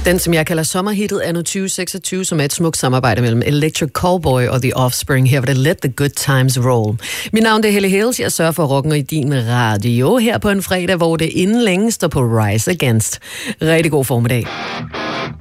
Den, som jeg kalder sommerhittet anno 2026, som er et smukt samarbejde mellem Electric Callboy og The Offspring. Her var det Let the Good Times Roll. Mit navn er Helle Hales. Jeg sørger for rocken i din radio her på en fredag, hvor det inden længe står på Rise Against. Rigtig god formiddag.